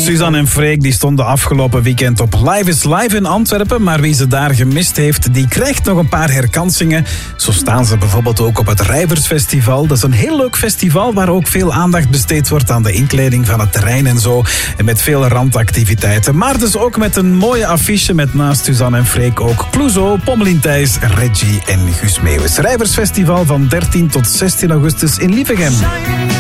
Suzanne en Freek die stonden afgelopen weekend op Live is Live in Antwerpen. Maar wie ze daar gemist heeft, die krijgt nog een paar herkansingen. Zo staan ze bijvoorbeeld ook op het Rijversfestival. Dat is een heel leuk festival waar ook veel aandacht besteed wordt aan de inkleding van het terrein en zo. En met veel randactiviteiten. Maar dus ook met een mooie affiche met naast Suzanne en Freek ook Clouseau, Pommelien Thijs, Reggie en Guus Meeuwis. Rijversfestival van 13 tot 16 augustus in Lievegem.